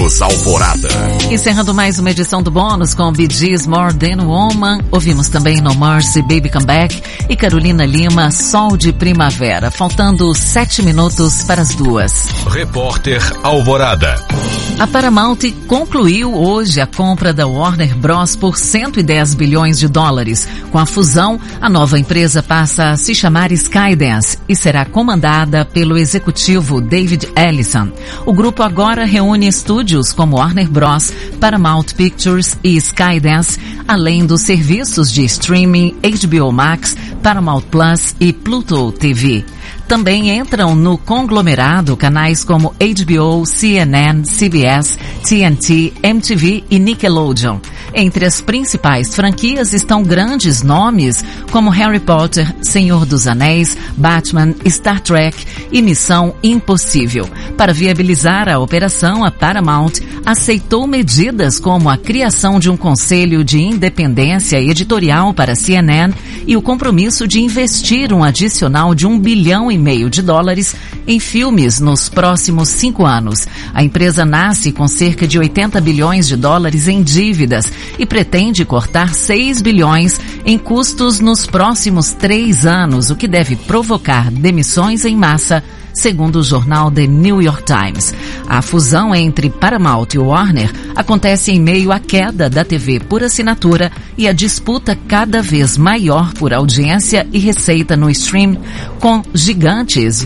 Bônus Alvorada. Encerrando mais uma edição do Bônus com Bee Gees, More Than Woman. Ouvimos também No Mercy, Baby Come Back e Carolina Lima, Sol de Primavera. Faltando 7 minutos para as 2. Repórter Alvorada. A Paramount concluiu hoje a compra da Warner Bros. Por 110 bilhões de dólares. Com a fusão, a nova empresa passa a se chamar Skydance e será comandada pelo executivo David Ellison. O grupo agora reúne estúdios como Warner Bros., Paramount Pictures e Skydance, além dos serviços de streaming HBO Max, Paramount Plus e Pluto TV. Também entram no conglomerado canais como HBO, CNN, CBS, TNT, MTV e Nickelodeon. Entre as principais franquias estão grandes nomes como Harry Potter, Senhor dos Anéis, Batman, Star Trek e Missão Impossível. Para viabilizar a operação, a Paramount aceitou medidas como a criação de um conselho de independência editorial para a CNN e o compromisso de investir um adicional de $1,5 bilhão em filmes nos próximos 5 anos. A empresa nasce com cerca de $80 bilhões em dívidas e pretende cortar 6 bilhões em custos nos próximos 3 anos, o que deve provocar demissões em massa, segundo o jornal The New York Times. A fusão entre Paramount e Warner acontece em meio à queda da TV por assinatura e a disputa cada vez maior por audiência e receita no stream com gigantes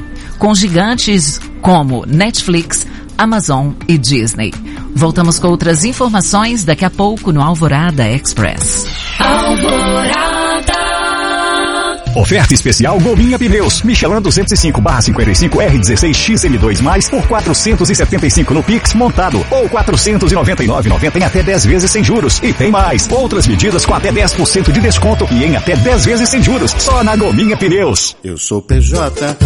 como Netflix, Amazon e Disney. Voltamos com outras informações daqui a pouco no Alvorada Express. Oferta especial Gominha Pneus. Michelin 205/55R16XM2+, por R$475 no Pix montado, ou R$499,90 em até 10 vezes sem juros. E tem mais, outras medidas com até 10% de desconto e em até 10 vezes sem juros, só na Gominha Pneus. Eu sou PJ.